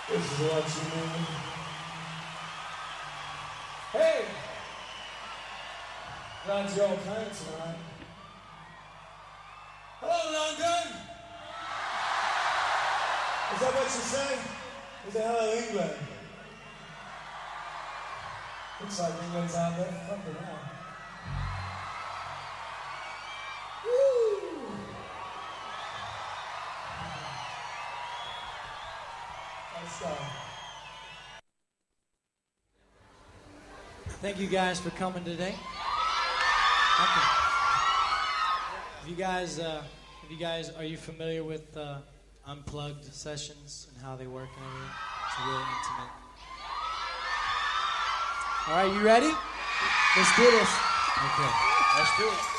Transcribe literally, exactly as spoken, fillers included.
This is what you mean. Hey! Glad you all came tonight. Hello, London! Is that what you say? Is it hello, England? Looks like England's out there. Fucking hell. Woo! Let's go. Thank you guys for coming today. Okay. If you guys, uh, if you guys, are you familiar with uh, unplugged sessions and how they work and everything? It's really intimate. All right, you ready? Let's do this. Okay. Let's do it.